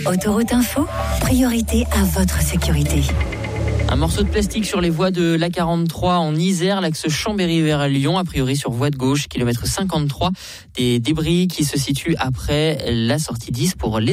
Autoroute Info, priorité à votre sécurité. Un morceau de plastique sur les voies de l'A43 en Isère, l'axe Chambéry vers Lyon, a priori sur voie de gauche, kilomètre 53. Des débris qui se situent après la sortie 10 pour les